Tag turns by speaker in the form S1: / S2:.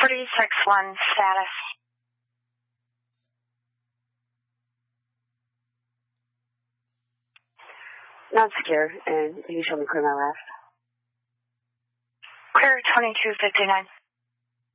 S1: 46-1 status.
S2: Not secure, and you can show me clear my left.
S1: Clear 2259.